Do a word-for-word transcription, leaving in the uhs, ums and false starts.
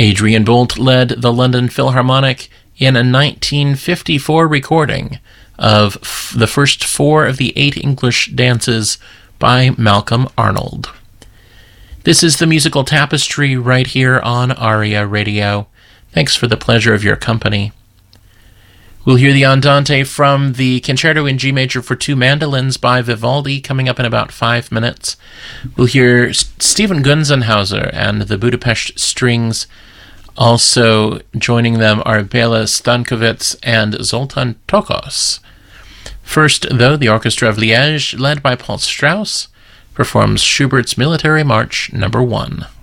Adrian Boult led the London Philharmonic in a nineteen fifty-four recording of f- the first four of the eight English dances by Malcolm Arnold. This is the Musical Tapestry right here on ARIA Radio. Thanks for the pleasure of your company. We'll hear the Andante from the Concerto in G Major for Two Mandolins by Vivaldi coming up in about five minutes. We'll hear S- Stephen Gunzenhauser and the Budapest Strings. Also joining them are Bela Stankovic and Zoltan Tokos. First, though, the Orchestra of Liège, led by Paul Strauss, performs Schubert's Military March Number One.